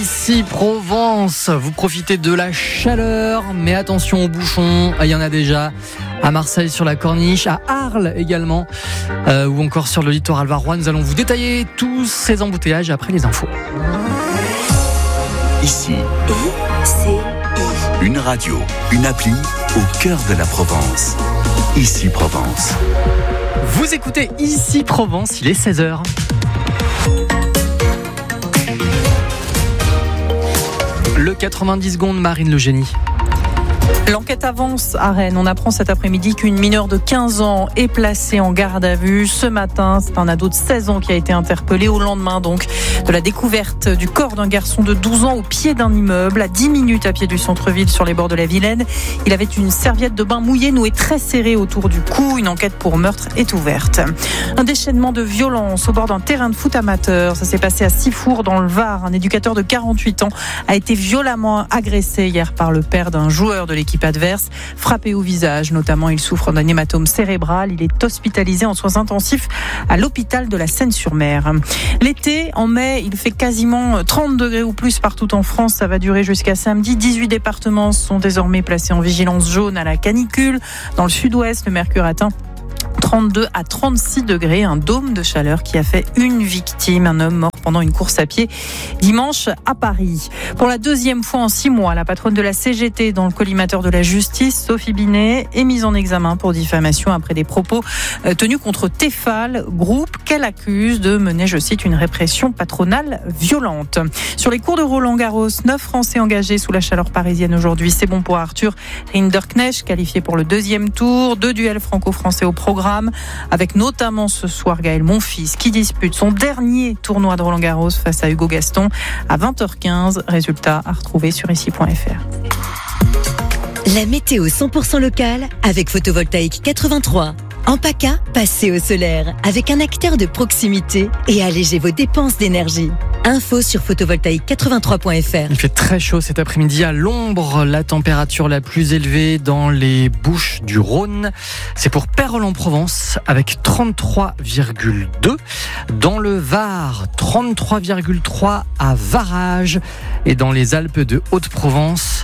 Ici Provence, vous profitez de la chaleur, mais attention aux bouchons, il y en a déjà à Marseille sur la Corniche, à Arles également, ou encore sur le littoral varois. Nous allons vous détailler tous ces embouteillages après les infos. Ici, une radio, une appli au cœur de la Provence. Ici Provence. Vous écoutez Ici Provence, il est 16h. Le 90 secondes, Marine Le Génie. L'enquête avance à Rennes. On apprend cet après-midi qu'une mineure de 15 ans est placée en garde à vue. Ce matin, c'est un ado de 16 ans qui a été interpellé au lendemain donc de la découverte du corps d'un garçon de 12 ans au pied d'un immeuble, à 10 minutes à pied du centre-ville sur les bords de la Vilaine. Il avait une serviette de bain mouillée nouée très serrée autour du cou. Une enquête pour meurtre est ouverte. Un déchaînement de violence au bord d'un terrain de foot amateur. Ça s'est passé à Sifour dans le Var. Un éducateur de 48 ans a été violemment agressé hier par le père d'un joueur de l'équipe adverse, frappé au visage. Notamment, il souffre d'un hématome cérébral. Il est hospitalisé en soins intensifs à l'hôpital de la Seine-sur-Mer. L'été, en mai, il fait quasiment 30 degrés ou plus partout en France. Ça va durer jusqu'à samedi. 18 départements sont désormais placés en vigilance jaune à la canicule. Dans le sud-ouest, le mercure atteint 32 à 36 degrés, un dôme de chaleur qui a fait une victime, un homme mort pendant une course à pied dimanche à Paris. Pour la deuxième fois en 6 mois, la patronne de la CGT dans le collimateur de la justice, Sophie Binet, est mise en examen pour diffamation après des propos tenus contre Tefal, groupe qu'elle accuse de mener, je cite, une répression patronale violente. Sur les cours de Roland-Garros, 9 Français engagés sous la chaleur parisienne aujourd'hui. C'est bon pour Arthur Rinderknecht, qualifié pour le deuxième tour. 2 duels franco-français au programme, avec notamment ce soir Gaël Monfils qui dispute son dernier tournoi de Roland-Garros face à Hugo Gaston à 20h15. Résultat à retrouver sur ici.fr. La météo 100% locale avec Photovoltaïque 83. En PACA, passez au solaire avec un acteur de proximité et allégez vos dépenses d'énergie. Info sur photovoltaïque83.fr. Il fait très chaud cet après-midi à l'ombre. La température la plus élevée dans les Bouches du Rhône, c'est pour Pérols-en-Provence avec 33,2. Dans le Var, 33,3 à Varage. Et dans les Alpes de Haute-Provence,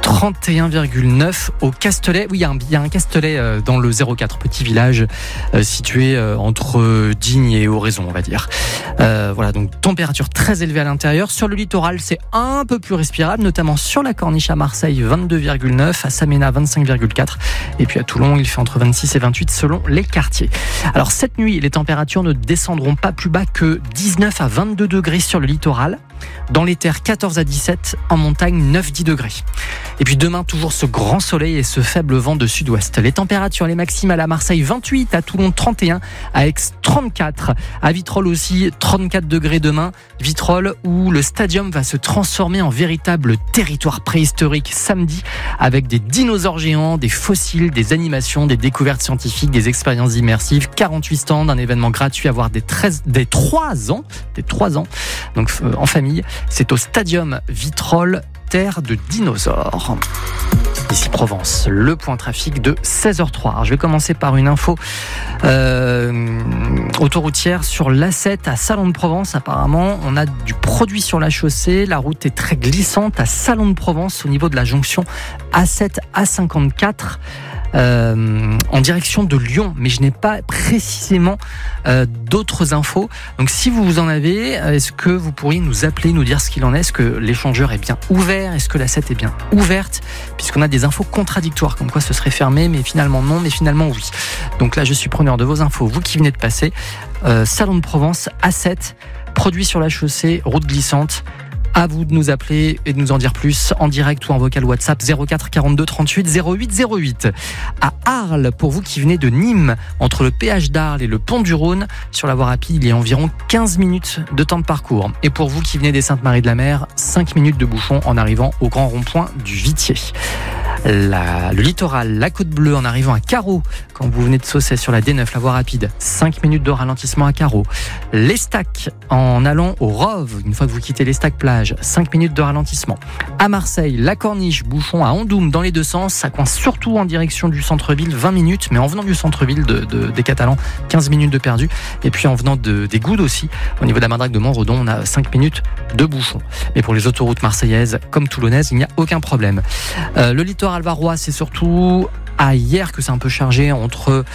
31,9 au Castelet. Oui, il y a un Castelet dans le 04, petit village situé entre Digne et Oraison, on va dire. Voilà, donc température très élevée à l'intérieur. Sur le littoral, c'est un peu plus respirable, notamment sur la Corniche à Marseille, 22,9, à Saména, 25,4. Et puis à Toulon, il fait entre 26 et 28 selon les quartiers. Alors cette nuit, les températures ne descendront pas plus bas que 19 à 22 degrés sur le littoral. Dans les terres, 14 à 17, en montagne, 9-10 degrés. Et puis demain, toujours ce grand soleil et ce faible vent de sud-ouest. Les températures, les maximales à Marseille, 28, à Toulon, 31, à Aix, 34, à Vitrolles aussi, 34 degrés demain. Vitrolles, où le stadium va se transformer en véritable territoire préhistorique samedi, avec des dinosaures géants, des fossiles, des animations, des découvertes scientifiques, des expériences immersives, 48 stands, un événement gratuit à voir des 3 ans, donc en famille. C'est au stadium Vitrolles, terre de dinosaures. Ici Provence, le point trafic de 16h03. Alors, je vais commencer par une info autoroutière sur l'A7 à Salon de Provence. Apparemment, on a du produit sur la chaussée. La route est très glissante à Salon de Provence au niveau de la jonction A7 A54. En direction de Lyon, mais je n'ai pas précisément d'autres infos. Donc si vous en avez, est-ce que vous pourriez nous appeler, nous dire ce qu'il en est? Est-ce que l'échangeur est bien ouvert? Est-ce que la 7 est bien ouverte? Puisqu'on a des infos contradictoires, comme quoi ce serait fermé, mais finalement non, mais finalement oui. Donc là, je suis preneur de vos infos, vous qui venez de passer. Salon de Provence, A7, produit sur la chaussée, route glissante. À vous de nous appeler et de nous en dire plus en direct ou en vocal WhatsApp 04 42 38 08 08. À Arles, pour vous qui venez de Nîmes, entre le péage d'Arles et le pont du Rhône, sur la voie rapide, il y a environ 15 minutes de temps de parcours. Et pour vous qui venez des Saintes-Maries-de-la-Mer, 5 minutes de bouchon en arrivant au grand rond-point du Vitier. Le littoral, la Côte Bleue en arrivant à Carreau, quand vous venez de Saucey sur la D9, la voie rapide, 5 minutes de ralentissement à Carreau. l'Estac en allant au Rove, une fois que vous quittez l'Estac plage, 5 minutes de ralentissement. À Marseille, la Corniche, bouchon à Andoum dans les deux sens, ça coince surtout en direction du centre-ville, 20 minutes, mais en venant du centre-ville des Catalans, 15 minutes de perdu. Et puis en venant des Goudes aussi, au niveau de la Mardrague de Montredon, on a 5 minutes de bouchon. Mais pour les autoroutes marseillaises comme toulonnaises, il n'y a aucun problème. Le littoral varois, c'est surtout à hier que c'est un peu chargé entre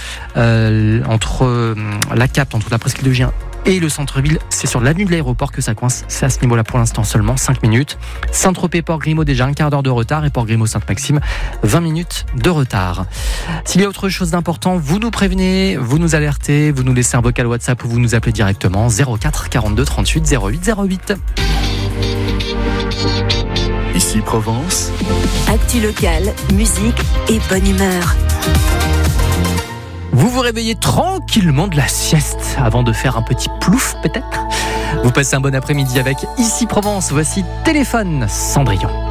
la Capte, entre la presqu'île de Gien et le centre-ville. C'est sur l'avenue de l'aéroport que ça coince. C'est à ce niveau-là pour l'instant seulement 5 minutes. Saint-Tropez, Port-Grimaud déjà un quart d'heure de retard et Port-Grimaud-Sainte-Maxime 20 minutes de retard. S'il y a autre chose d'important, vous nous prévenez, vous nous alertez, vous nous laissez un vocal WhatsApp ou vous nous appelez directement 04 42 38 08 08. Ici Provence. Actu locale, musique et bonne humeur. Vous vous réveillez tranquillement de la sieste avant de faire un petit plouf peut-être. Vous passez un bon après-midi avec Ici Provence. Voici Téléphone, Cendrillon.